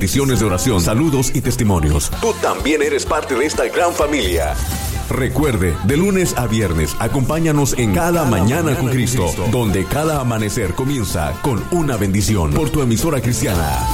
peticiones de oración, saludos y testimonios. Tú también eres parte de esta gran familia. Recuerde, de lunes a viernes, acompáñanos en Cada Mañana con Cristo, donde cada amanecer comienza con una bendición por tu emisora cristiana.